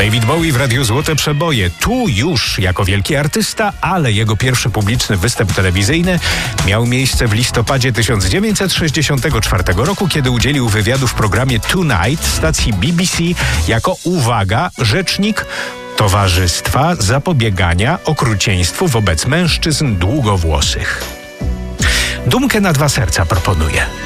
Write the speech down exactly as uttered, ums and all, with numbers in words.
David Bowie w Radiu Złote Przeboje. Tu już jako wielki artysta, ale jego pierwszy publiczny występ telewizyjny miał miejsce w listopadzie tysiąc dziewięćset sześćdziesiątego czwartego roku, kiedy udzielił wywiadu w programie Tonight stacji B B C jako, uwaga, rzecznik Towarzystwa Zapobiegania Okrucieństwu wobec Mężczyzn Długowłosych. Dumkę na dwa serca proponuję.